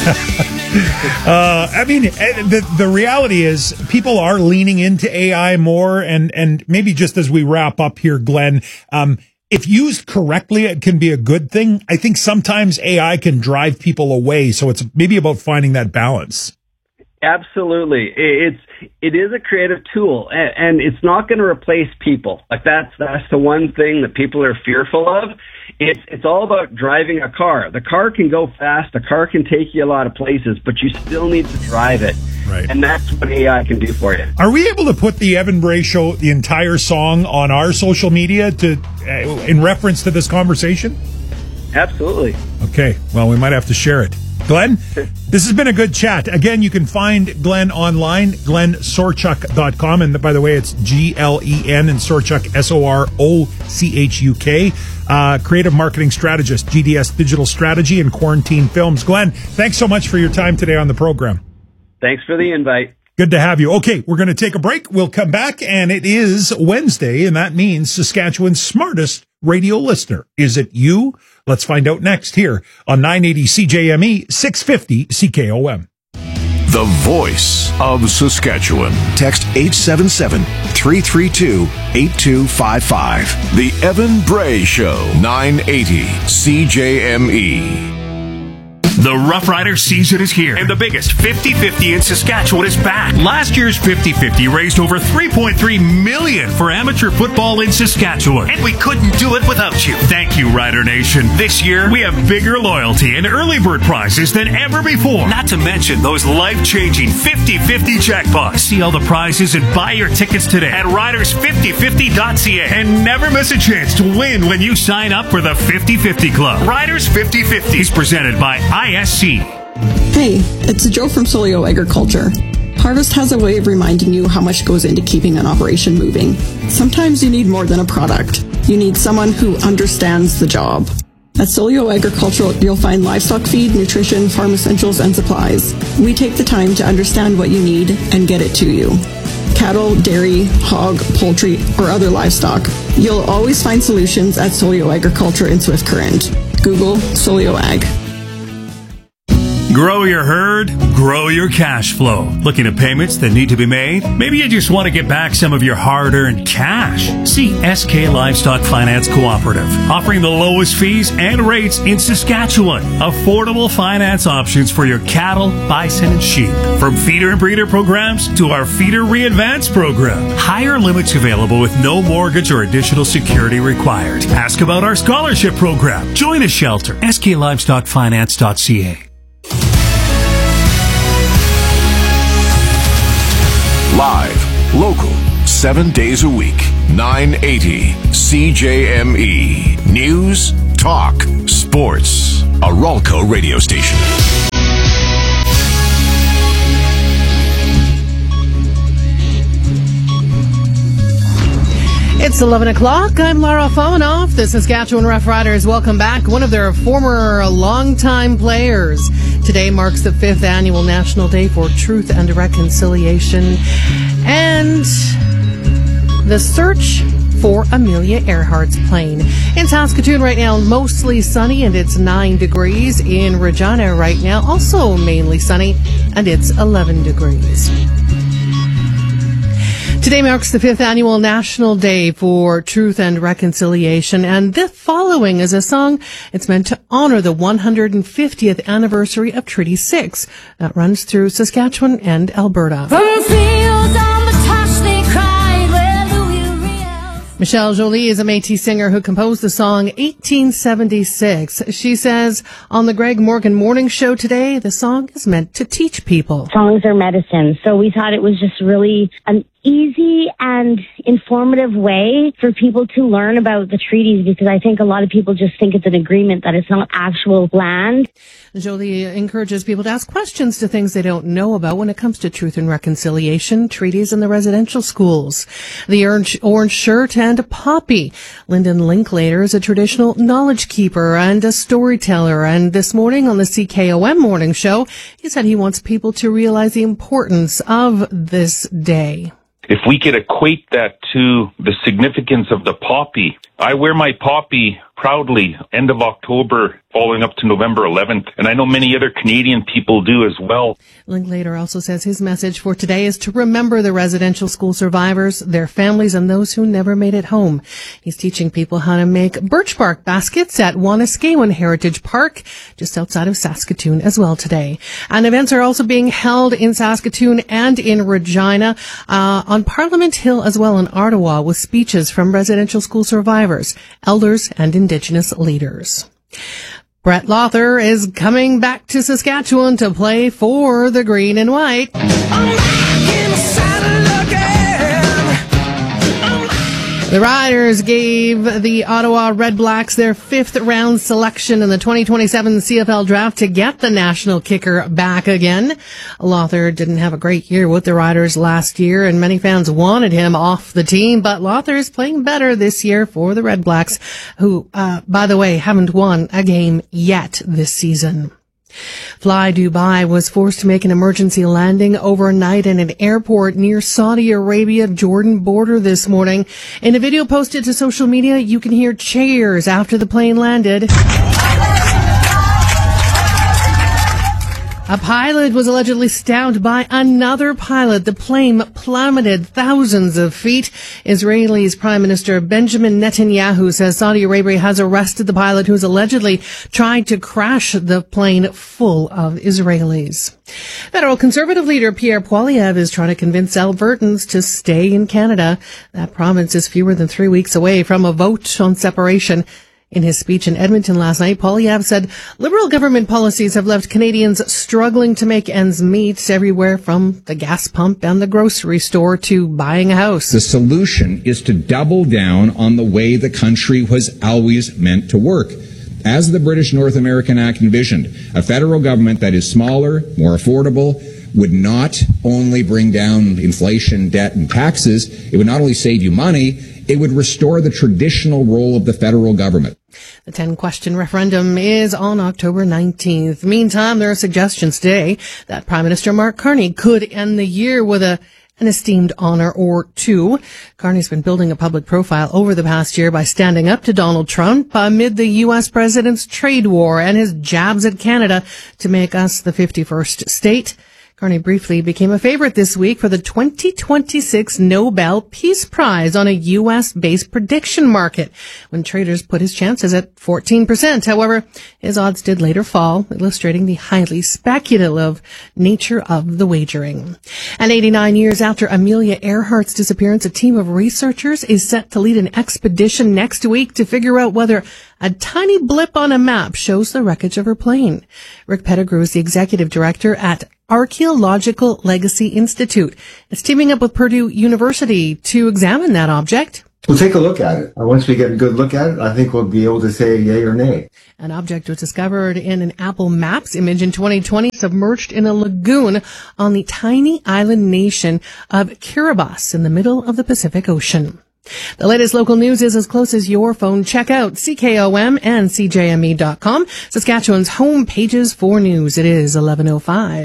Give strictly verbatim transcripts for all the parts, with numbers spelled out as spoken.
uh, I mean, the the reality is people are leaning into A I more, and and maybe just as we wrap up here, Glenn, um, if used correctly, it can be a good thing. I think sometimes A I can drive people away, so it's maybe about finding that balance. Absolutely. It's, it is a creative tool, and, and it's not going to replace people. Like that's, that's the one thing that people are fearful of. It's, it's all about driving a car. The car can go fast. The car can take you a lot of places, but you still need to drive it. Right. And that's what A I can do for you. Are we able to put the Evan Bray Show, the entire song, on our social media to, uh, in reference to this conversation? Absolutely. Okay. Well, we might have to share it. Glenn, this has been a good chat. Again, you can find Glenn online, glenn sorchuk dot com. And by the way, it's G L E N and Sorchuk, S O R O C H U K. Uh, creative marketing strategist, G D S Digital Strategy and Quarantine Films. Glenn, thanks so much for your time today on the program. Thanks for the invite. Good to have you. Okay, we're going to take a break. We'll come back, and it is Wednesday, and that means Saskatchewan's smartest radio listener. Is it you? Let's find out next here on nine eighty C J M E, six fifty C K O M. The voice of Saskatchewan. Text eight seven seven, three three two, eight two five five. The Evan Bray Show, nine eighty C J M E. The Rough Rider season is here, and the biggest fifty fifty in Saskatchewan is back. Last year's fifty fifty raised over three point three million dollars for amateur football in Saskatchewan, and we couldn't do it without you. Thank you, Rider Nation. This year, we have bigger loyalty and early bird prizes than ever before, not to mention those life-changing fifty fifty jackpots. See all the prizes and buy your tickets today at riders fifty fifty dot c a, and never miss a chance to win when you sign up for the fifty fifty Club. Riders fifty fifty is presented by I S C. Hey, it's Joe from Solio Agriculture. Harvest has a way of reminding you how much goes into keeping an operation moving. Sometimes you need more than a product. You need someone who understands the job. At Solio Agricultural, you'll find livestock feed, nutrition, farm essentials, and supplies. We take the time to understand what you need and get it to you. Cattle, dairy, hog, poultry, or other livestock. You'll always find solutions at Solio Agriculture in Swift Current. Google Solio Ag. Grow your herd, grow your cash flow. Looking at payments that need to be made? Maybe you just want to get back some of your hard-earned cash. See S K Livestock Finance Cooperative, offering the lowest fees and rates in Saskatchewan. Affordable finance options for your cattle, bison, and sheep. From feeder and breeder programs to our Feeder Re-Advance program. Higher limits available with no mortgage or additional security required. Ask about our scholarship program. Join a shelter. S K livestock finance dot c a. Live, local, seven days a week, nine eighty C J M E. News, talk, sports. A Ralco radio station. It's eleven o'clock. I'm Lara Fomanoff. The Saskatchewan Rough Riders welcome back one of their former longtime players. Today marks the fifth annual National Day for Truth and Reconciliation and the search for Amelia Earhart's plane. In Saskatoon right now, mostly sunny and it's nine degrees. In Regina right now, also mainly sunny and it's eleven degrees. Today marks the fifth annual National Day for Truth and Reconciliation, and the following is a song. It's meant to honor the one hundred fiftieth anniversary of Treaty six that runs through Saskatchewan and Alberta. Michelle Jolie is a Métis singer who composed the song eighteen seventy-six. She says on the Greg Morgan Morning Show today, the song is meant to teach people. Songs are medicine, so we thought it was just really an easy and informative way for people to learn about the treaties, because I think a lot of people just think it's an agreement, that it's not actual land. Jolie encourages people to ask questions to things they don't know about when it comes to truth and reconciliation, treaties, and the residential schools. The orange, orange shirt and a poppy. Lyndon Linklater is a traditional knowledge keeper and a storyteller, and this morning on the C K O M Morning Show, he said he wants people to realize the importance of this day. If we could equate that to the significance of the poppy, I wear my poppy proudly end of October following up to November eleventh. And I know many other Canadian people do as well. Linklater also says his message for today is to remember the residential school survivors, their families, and those who never made it home. He's teaching people how to make birch bark baskets at Wanuskewin Heritage Park, just outside of Saskatoon as well today. And events are also being held in Saskatoon and in Regina, uh, on Parliament Hill as well in Ottawa, with speeches from residential school survivors, elders, and Indigenous leaders. Brett Lawther is coming back to Saskatchewan to play for the Green and White. The Riders gave the Ottawa Red Blacks their fifth round selection in the twenty twenty-seven C F L draft to get the national kicker back again. Lawther didn't have a great year with the Riders last year, and many fans wanted him off the team, but Lawther is playing better this year for the Red Blacks, who, uh, by the way, haven't won a game yet this season. Fly Dubai was forced to make an emergency landing overnight in an airport near Saudi Arabia-Jordan border this morning. In a video posted to social media, you can hear cheers after the plane landed. A pilot was allegedly stabbed by another pilot. The plane plummeted thousands of feet. Israel's Prime Minister Benjamin Netanyahu says Saudi Arabia has arrested the pilot who's allegedly tried to crash the plane full of Israelis. Federal Conservative leader Pierre Poilievre is trying to convince Albertans to stay in Canada. That province is fewer than three weeks away from a vote on separation. In his speech in Edmonton last night, Poilievre said Liberal government policies have left Canadians struggling to make ends meet everywhere from the gas pump and the grocery store to buying a house. The solution is to double down on the way the country was always meant to work. As the British North American Act envisioned, a federal government that is smaller, more affordable, would not only bring down inflation, debt, and taxes, it would not only save you money, it would restore the traditional role of the federal government. The ten-question referendum is on October nineteenth. Meantime, there are suggestions today that Prime Minister Mark Carney could end the year with a an esteemed honor or two. Carney's been building a public profile over the past year by standing up to Donald Trump amid the U S president's trade war and his jabs at Canada to make us the fifty-first state. Carney briefly became a favorite this week for the twenty twenty-six Nobel Peace Prize on a U S-based prediction market, when traders put his chances at fourteen percent. However, his odds did later fall, illustrating the highly speculative nature of the wagering. And eighty-nine years after Amelia Earhart's disappearance, a team of researchers is set to lead an expedition next week to figure out whether a tiny blip on a map shows the wreckage of her plane. Rick Pettigrew is the executive director at Archaeological Legacy Institute. It's teaming up with Purdue University to examine that object. We'll take a look at it. Once we get a good look at it, I think we'll be able to say yay or nay. An object was discovered in an Apple Maps image in twenty twenty, submerged in a lagoon on the tiny island nation of Kiribati in the middle of the Pacific Ocean. The latest local news is as close as your phone. Check out C K O M and C J M E dot com, Saskatchewan's home pages for news. It is eleven oh five.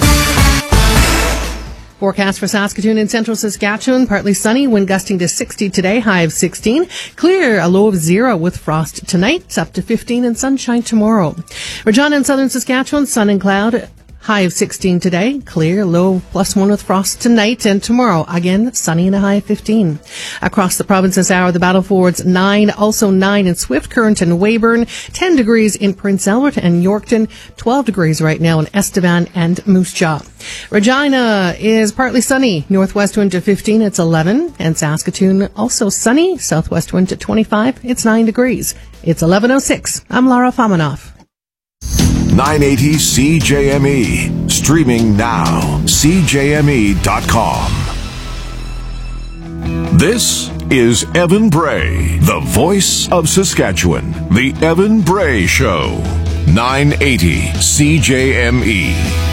Forecast for Saskatoon and central Saskatchewan, partly sunny, wind gusting to sixty today, high of sixteen. Clear, a low of zero with frost tonight, up to fifteen, and sunshine tomorrow. Regina and southern Saskatchewan, sun and cloud. High of sixteen today, clear, low plus one with frost tonight, and tomorrow, again, sunny and a high of fifteen. Across the province this hour, the Battlefords nine, also nine in Swift Current and Weyburn, ten degrees in Prince Albert and Yorkton, twelve degrees right now in Estevan and Moose Jaw. Regina is partly sunny, northwest wind to fifteen, it's eleven, and Saskatoon also sunny, southwest wind to twenty-five, it's nine degrees. It's eleven oh six. I'm Lara Famanoff. nine eighty C J M E. Streaming now. C J M E dot com. This is Evan Bray, the voice of Saskatchewan. The Evan Bray Show. nine eighty C J M E.